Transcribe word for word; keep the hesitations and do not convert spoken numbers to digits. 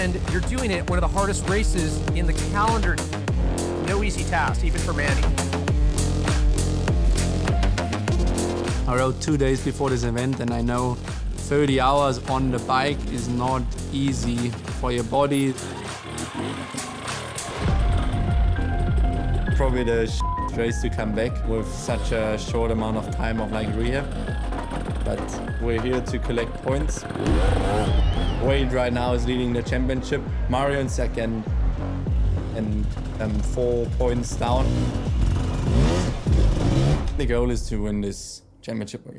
And you're doing it one of the hardest races in the calendar. No easy task, even for Manny. I rode two days before this event, and I know thirty hours on the bike is not easy for your body. Probably the sh race to come back with such a short amount of time of like rehab. But we're here to collect points. Wade right now is leading the championship. Mario in second, and um, four points down. The goal is to win this championship again.